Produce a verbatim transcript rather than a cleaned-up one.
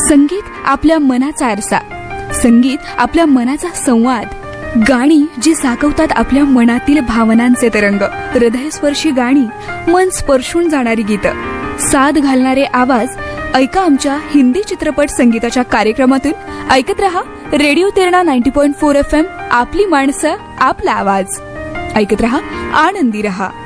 संगीत आपल्या मनाचा आरसा, संगीत आपल्या मनाचा संवाद, गाणी जी जागवतात आपल्या मनातील भावनांचे तरंग, हृदयस्पर्शी गाणी, मन स्पर्शून जाणारी गीतं, साद घालणारे आवाज. ऐका आमच्या हिंदी चित्रपट संगीताच्या कार्यक्रमातून. ऐकत रहा रेडिओ तेरणा नव्वद पॉइंट चार एफ एम. आपली माणसं, आपला आवाज. ऐकत रहा, आनंदी रहा.